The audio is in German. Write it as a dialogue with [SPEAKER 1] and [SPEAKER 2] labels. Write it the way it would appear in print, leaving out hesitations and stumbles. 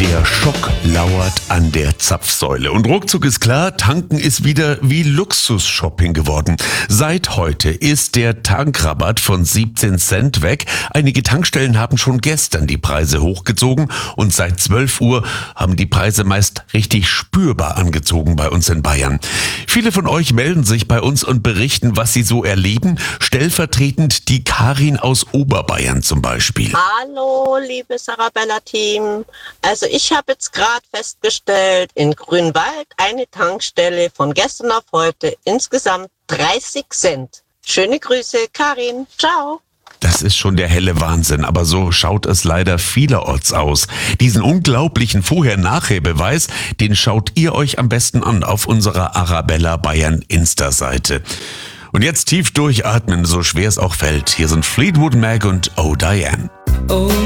[SPEAKER 1] Der Schock lauert an der Zapfsäule. Und ruckzuck ist klar, tanken ist wieder wie Luxus-Shopping geworden. Seit heute ist der Tankrabatt von 17 Cent weg. Einige Tankstellen haben schon gestern die Preise hochgezogen und seit 12 Uhr haben die Preise meist richtig spürbar angezogen bei uns in Bayern. Viele von euch melden sich bei uns und berichten, was sie so erleben. Stellvertretend die Karin aus Oberbayern zum Beispiel.
[SPEAKER 2] Hallo, liebes Arabella-Team. Also ich habe jetzt gerade festgestellt, in Grünwald eine Tankstelle von gestern auf heute insgesamt 30 Cent. Schöne Grüße, Karin. Ciao.
[SPEAKER 1] Das ist schon der helle Wahnsinn, aber so schaut es leider vielerorts aus. Diesen unglaublichen Vorher-Nachher-Beweis, den schaut ihr euch am besten an auf unserer Arabella Bayern Insta-Seite. Und jetzt tief durchatmen, so schwer es auch fällt. Hier sind Fleetwood Mac und Oh Diane.